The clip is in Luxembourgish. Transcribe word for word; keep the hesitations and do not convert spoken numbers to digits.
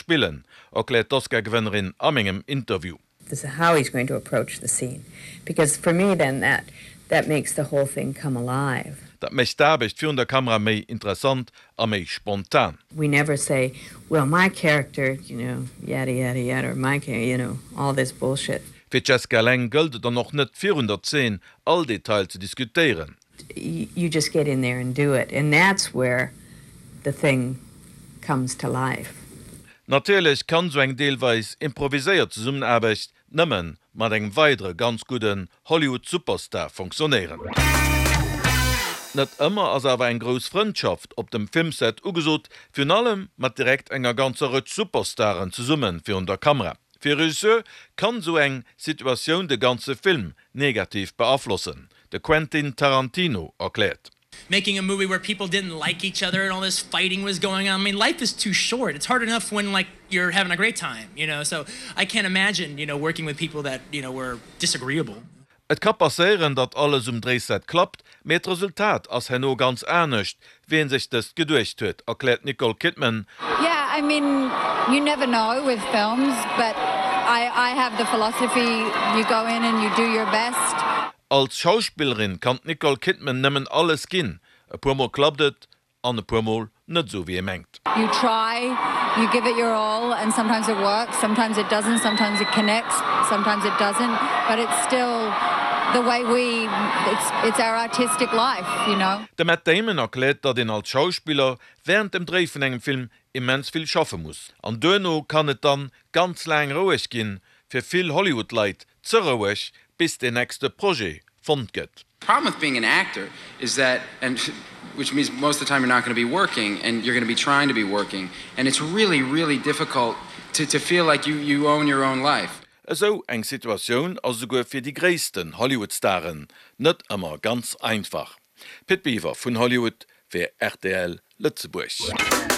spillen, erklärt Oscar-Gewinnerin am engem Interview. This is how he's going to approach the scene. Because for me then that, that makes the whole thing come alive. Dat mecht dabecht für der Kamera méi interessant a méi spontan. We never say, well, my character, you know, yada, yada, yada, or my character, you know, all this bullshit. Für Jessica Lange gilt dann noch net vierhundertzehn all Detail zu diskutieren. You just get in there and do it. And that's where the thing comes to life. Natürlich kann so eng Deelweis improviséiert Zusammenarbeit nëmmen mat eng weitere ganz guten Hollywood-Superstar funktionieren. Net immer as awer eng gros Freundschaft op dem Filmset ugesot, fir allem mat direkt enger ganzer Rëtsch Superstaren zu summen fir der Kamera. Für Regisseur kann so eng Situation de ganze Film negativ beeinflussen. De Quentin Tarantino erklärt. Making a movie where people didn't like each other and all this fighting was going on. I mean, life is too short. It's hard enough when like you're having a great time, you know. So I can't imagine, you know, working with people that, you know, were disagreeable. Et kann passieren, dat alles um Drehset klappt, mit Resultat as henno ganz ernstcht, wen sich das gedurcht huet, erklärt Nicole Kidman. Yeah, I mean, you never know with films, but I, I have the philosophy, you go in and you do your best. Als Schauspielerin kann Nicole Kidman nimmen alles ginn. E puermal klappt et, an e puermal net so wie e mengt. You try, you give it your all, and sometimes it works, sometimes it doesn't, sometimes it connects, sometimes it doesn't, but it's still the way we, it's, it's our artistic life, you know. De Matt Damon erklärt, dat den als Schauspieler während dem Dreh von engem Film immens viel schaffen muss. An Döno kann et dann ganz lang ruhig gehen, für viel Hollywood-Leid zu ruhig, bis der nächste Projekt fund geht. The problem with being an actor is that, and which means most of the time you're not going to be working and you're going to be trying to be working, and it's really, really difficult to, to feel like you, you own your own life. So eng Situation as sogar für die größten Hollywood-Starren nicht immer ganz einfach. Pitt Beaver von Hollywood für R T L Lützeburg.